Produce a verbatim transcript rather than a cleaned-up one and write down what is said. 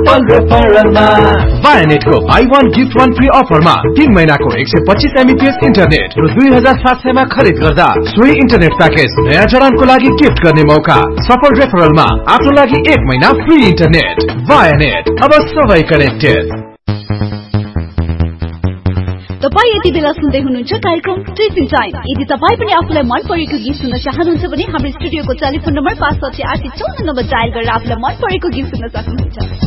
सफल रेफरलमा वायानेटको by one gift one free अफरमा तीन महिनाको एक सय पच्चीस एमबीपीएस इन्टरनेट र दुई हजार सात सय मा खरिद गर्दा सोही इन्टरनेट प्याकेज नयाँ जडानको लागि गिफ्ट गर्ने मौका। सफल रेफरलमा आफ्नो लागि एक महिना फ्री इन्टरनेट। वायानेट, अब सबै कनेक्टेड। तपाई यति बेला सुन्दै हुनुहुन्छ कार्यक्रम टिफिन टाइम। यदि तपाई पनि आफूलाई मन परेको गीत सुन्न चाहनुहुन्छ भने हाम्रो स्टुडियोको टेलिफोन नम्बर पाँच साठी आठ चौन्न नम्बर डायल गरेर आफूलाई मन परेको गीत सुन्न सक्नुहुन्छ।